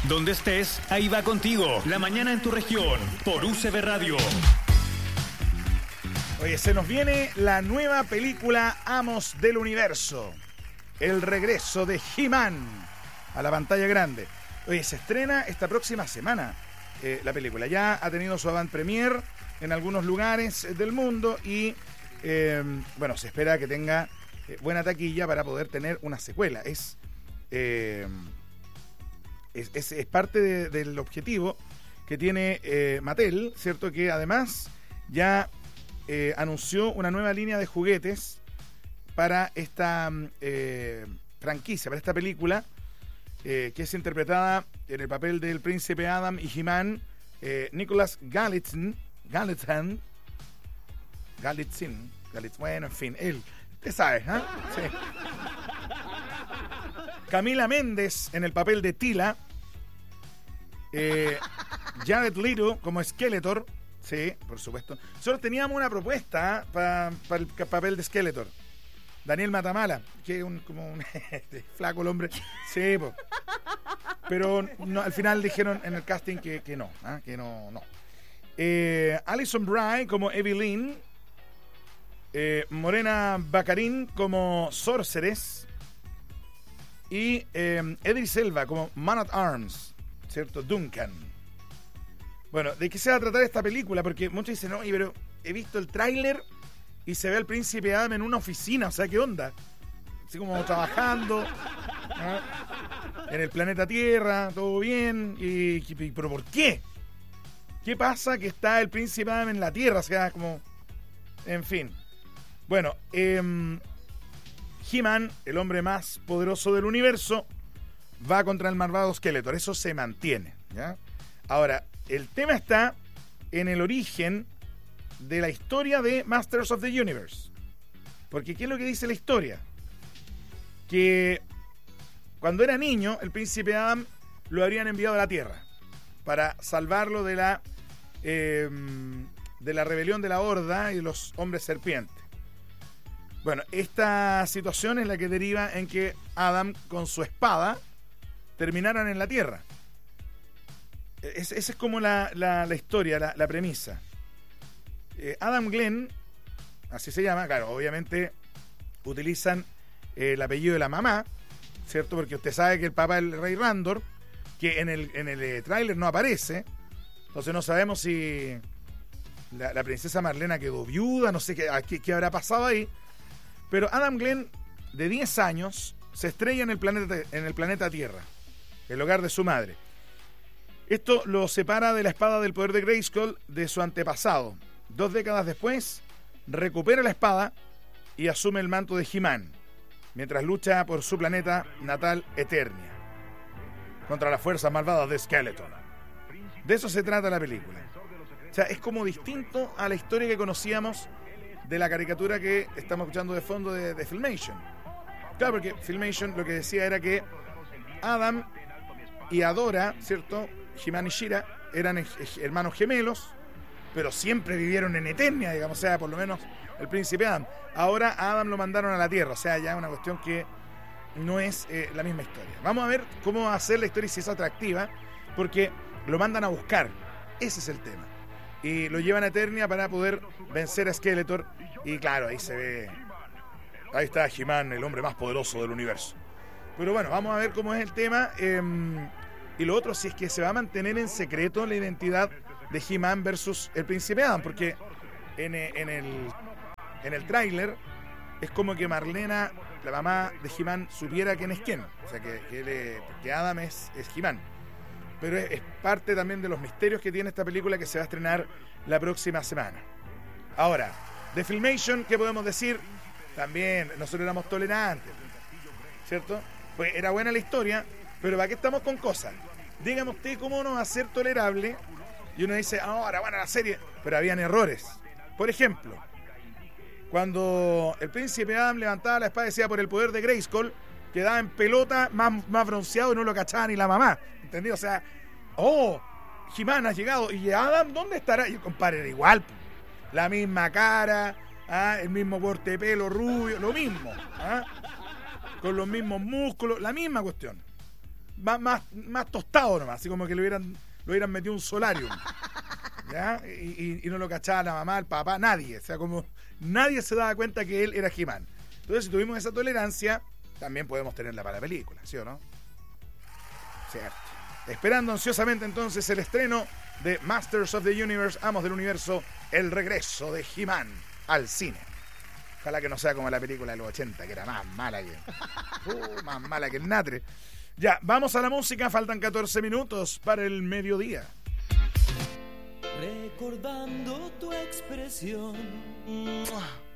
Donde estés, ahí va contigo. La mañana en tu región, por UCB Radio. Oye, se nos viene la nueva película Amos del Universo. El regreso de He-Man a la pantalla grande. Oye, se estrena esta próxima semana la película. Ya ha tenido su avant premiere en algunos lugares del mundo y, bueno, se espera que tenga buena taquilla para poder tener una secuela. Es parte del objetivo que tiene Mattel, ¿cierto? Que además ya anunció una nueva línea de juguetes para esta franquicia, para esta película, que es interpretada en el papel del príncipe Adam y He-Man, Nicholas Galitzin, bueno, en fin, él, usted sabe, ¿eh? Sí. Camila Méndez en el papel de Tila, Jared Leto como Skeletor, sí, por supuesto. Nosotros teníamos una propuesta para el papel de Skeletor. Daniel Matamala, que es como un flaco el hombre, sí, po. Pero no, al final dijeron en el casting que no, ¿eh? Que no. Alison Bry como Evelyn, Morena Baccarin como Sorceress y Idris Elba como Man at Arms, ¿cierto? Duncan. Bueno, ¿de qué se va a tratar esta película? Porque muchos dicen, oye, pero he visto el tráiler y se ve al príncipe Adam en una oficina, o sea, ¿qué onda? Así como trabajando, ¿no? En el planeta Tierra, todo bien, ¿pero por qué? ¿Qué pasa que está el príncipe Adam en la Tierra? O sea, como, en fin. Bueno, He-Man, el hombre más poderoso del universo, va contra el malvado Skeletor. Eso se mantiene, ¿ya? Ahora, el tema está en el origen de la historia de Masters of the Universe. Porque ¿qué es lo que dice la historia? Que cuando era niño, el príncipe Adam lo habrían enviado a la Tierra para salvarlo de la rebelión de la Horda y de los hombres serpientes. Bueno, esta situación es la que deriva en que Adam con su espada terminaran en la Tierra. Esa es como la historia, la premisa. Adam Glenn, así se llama, claro, obviamente utilizan el apellido de la mamá, ¿cierto? Porque usted sabe que el papá es el rey Randor, que en el tráiler no aparece, entonces no sabemos si la princesa Marlena quedó viuda, no sé qué habrá pasado ahí, pero Adam Glenn, de 10 años, se estrella en el planeta Tierra, el hogar de su madre. Esto lo separa de la espada del poder de Grayskull de su antepasado. 2 décadas después, recupera la espada y asume el manto de He-Man, mientras lucha por su planeta natal Eternia, contra las fuerzas malvadas de Skeletor. De eso se trata la película. O sea, es como distinto a la historia que conocíamos de la caricatura que estamos escuchando de fondo de Filmation. Claro, porque Filmation lo que decía era que Adam y Adora, ¿cierto? He-Man y She-Ra eran hermanos gemelos, pero siempre vivieron en Eternia, digamos, o sea, por lo menos el príncipe Adam. Ahora a Adam lo mandaron a la Tierra, o sea, ya es una cuestión que no es la misma historia. Vamos a ver cómo va a ser la historia y si es atractiva, porque lo mandan a buscar, ese es el tema. Y lo llevan a Eternia para poder vencer a Skeletor, y claro, ahí se ve, ahí está He-Man, el hombre más poderoso del universo. Pero bueno, vamos a ver cómo es el tema, y lo otro, si es que se va a mantener en secreto la identidad de He-Man versus el príncipe Adam, porque en el tráiler es como que Marlena, la mamá de He-Man, supiera quién es quién, o sea que Adam es He-Man, pero es parte también de los misterios que tiene esta película que se va a estrenar la próxima semana. Ahora, de Filmation, ¿qué podemos decir? También nosotros éramos tolerantes, ¿cierto? Pues era buena la historia, pero ¿para qué estamos con cosas? Dígame usted cómo no va a ser tolerable. Y uno dice, ahora van a la serie, pero habían errores. Por ejemplo, cuando el príncipe Adam levantaba la espada y decía por el poder de Grayskull, quedaba en pelota más bronceado y no lo cachaba ni la mamá. ¿Entendido? O sea, He-Man ha llegado. ¿Y Adam dónde estará? Y el compadre era igual. La misma cara, el mismo corte de pelo rubio, lo mismo. Con los mismos músculos, la misma cuestión. más tostado nomás, así como que lo hubieran metido un solarium. ¿Ya? Y no lo cachaba la mamá, el papá, nadie. O sea, como nadie se daba cuenta que él era He-Man. Entonces, si tuvimos esa tolerancia, también podemos tenerla para la película, ¿sí o no? Cierto. Esperando ansiosamente entonces el estreno de Masters of the Universe, Amos del Universo, el regreso de He-Man al cine. Ojalá que no sea como la película de los 80, que era más mala que el natre. Ya, vamos a la música, faltan 14 minutos para el mediodía. Recordando tu expresión.